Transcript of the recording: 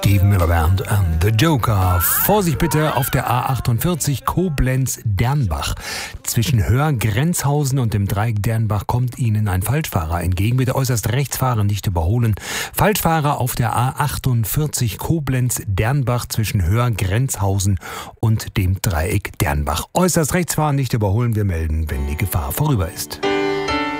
Steve Miller Band and The Joker. Vorsicht bitte auf der A48 Koblenz-Dernbach. Zwischen Höhr-Grenzhausen und dem Dreieck Dernbach kommt Ihnen ein Falschfahrer entgegen. Bitte äußerst rechts fahren, nicht überholen. Falschfahrer auf der A48 Koblenz-Dernbach zwischen Höhr-Grenzhausen und dem Dreieck Dernbach. Äußerst rechts fahren, nicht überholen. Wir melden, wenn die Gefahr vorüber ist.